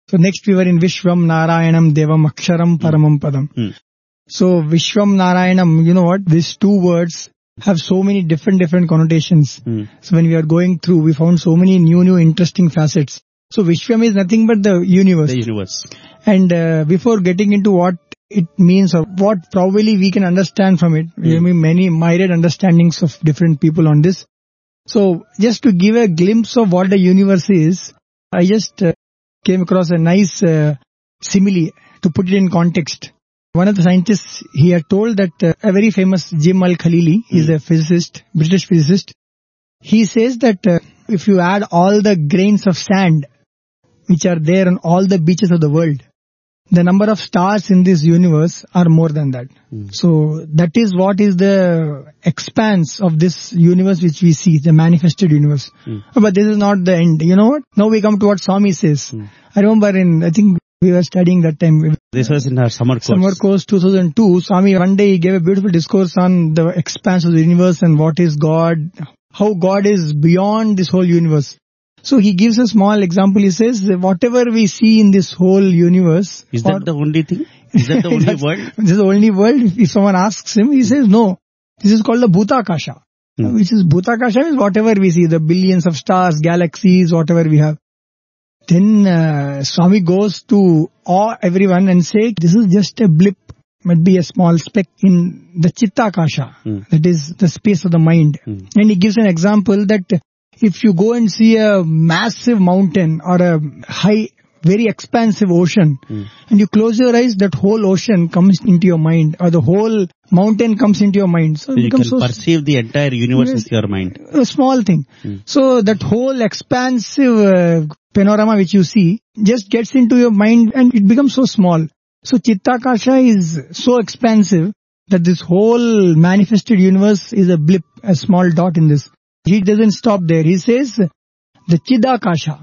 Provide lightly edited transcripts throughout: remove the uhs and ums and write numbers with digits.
So next we were in Vishwam Narayanam Devam Aksharam Paramam Padam. So Vishwam Narayanam, you know what? These two words have so many different connotations. So when we are going through, we found so many new interesting facets. So Vishwam is nothing but the universe. The universe. And before getting into what it means or what probably we can understand from it, we have many myriad understandings of different people on this. So just to give a glimpse of what the universe is, I just came across a nice simile to put it in context. One of the scientists, he had told that a very famous Jim Al-Khalili, he's a physicist, British physicist. He says that if you add all the grains of sand which are there on all the beaches of the world, the number of stars in this universe are more than that. So that is what is the expanse of this universe which we see, the manifested universe. But this is not the end. You know what? Now we come to what Swami says. I remember I think we were studying that time. This was in our summer course. Summer course 2002. Swami one day he gave a beautiful discourse on the expanse of the universe and what is God, how God is beyond this whole universe. So he gives a small example. He says, whatever we see in this whole universe... Is that the only thing? Is that the only world? This is the only world. If someone asks him, he says, no. This is called the Bhutakasha. Which is Bhutakasha means whatever we see, the billions of stars, galaxies, whatever we have. Then Swami goes to awe everyone and say, this is just a blip, might be a small speck in the Chittakasha. That is the space of the mind. And he gives an example that if you go and see a massive mountain or a high, very expansive ocean, and you close your eyes, that whole ocean comes into your mind, or the whole mountain comes into your mind. So you can perceive the entire universe with your mind. A small thing. So that whole expansive panorama which you see just gets into your mind and it becomes so small. So Chittakasha is so expansive that this whole manifested universe is a blip, a small dot in this. He doesn't stop there. He says the Chidakasha.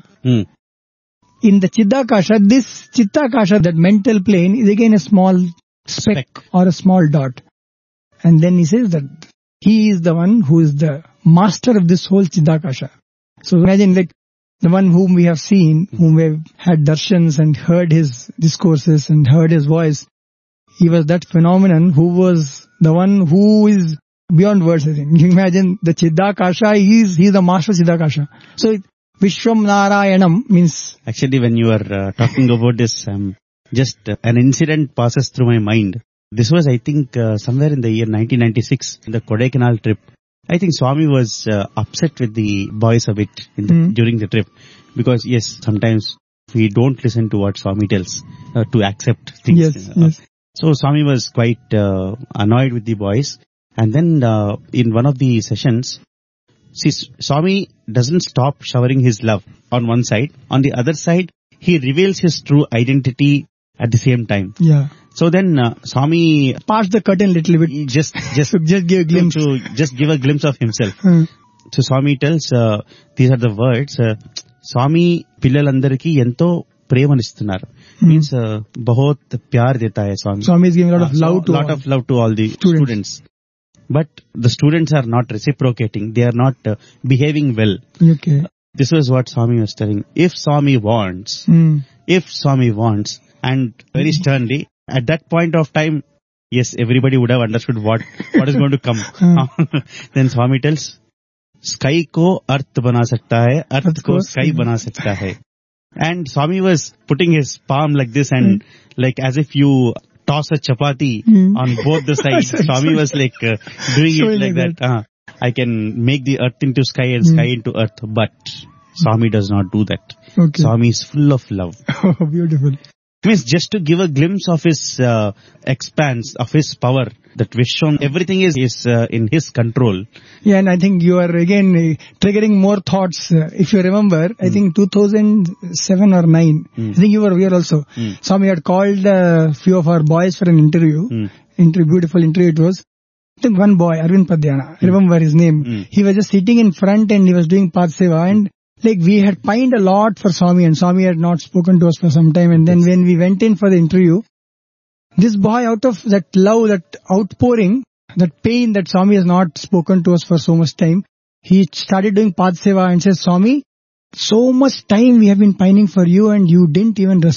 In the Chidakasha, this Chittakasha, that mental plane, is again a small speck or a small dot. And then he says that he is the one who is the master of this whole Chidakasha. So imagine like the one whom we have seen, whom we have had darshans and heard his discourses and heard his voice. He was that phenomenon who was the one who is beyond words, I think. You imagine the Chidakasha, he's the master of Chidakasha. So Vishwam Narayanam means... Actually, when you are talking about this, just an incident passes through my mind. This was, I think, somewhere in the year 1996, the Kodaikanal trip. I think Swami was upset with the boys a bit during the trip. Because, yes, sometimes we don't listen to what Swami tells to accept things. Yes. So Swami was quite annoyed with the boys. And then in one of the sessions, see, Swami doesn't stop showering his love on one side. On the other side, he reveals his true identity at the same time. Yeah. So then Swami... Pass the curtain a little bit. Just give a glimpse. Just give a glimpse of himself. So Swami tells, these are the words, Swami pillalandariki ento premanistunaru. Means bahut pyar deta hai Swami. Swami is giving a lot of love to all the students. But the students are not reciprocating. They are not behaving well. Okay. This is what Swami was telling. If Swami wants, and very sternly, at that point of time, yes, everybody would have understood what is going to come. Then Swami tells, sky ko earth bana sakta hai, earth ko sky bana sakta hai. And Swami was putting his palm like this and like as if you toss a chapati on both the sides. Swami was like doing it like that. I can make the earth into sky and sky into earth. But Swami does not do that. Okay. Swami is full of love. Oh, beautiful. Means just to give a glimpse of his expanse, of his power, that Vishwam, everything is in his control. Yeah, and I think you are again triggering more thoughts. If you remember, I think 2007 or 9, I think you were here also. Swami had called a few of our boys for an interview. Beautiful interview it was. I think one boy, Arvind Padhyana, I remember his name. He was just sitting in front and he was doing Path Seva, and like we had pined a lot for Swami and Swami had not spoken to us for some time, and then when we went in for the interview, this boy, out of that love, that outpouring, that pain that Swami has not spoken to us for so much time, he started doing Path Seva and says, Swami, so much time we have been pining for you and you didn't even respond.